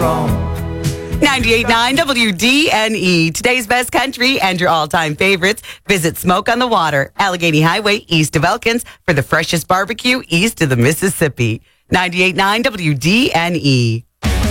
98.9 WDNE. Today's best country and your all-time favorites. Visit Smoke on the Water, Allegheny Highway, east of Elkins, for the freshest barbecue east of the Mississippi. 98.9 WDNE.